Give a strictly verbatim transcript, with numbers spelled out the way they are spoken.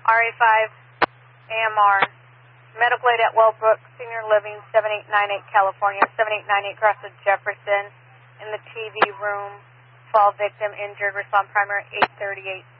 R A five, A M R. Medical aid at Wellbrook Senior Living, seven eight nine eight California, seven eight nine eight Cross of Jefferson. In the T V room, twelve victim injured. Respond primary eight thirty-eight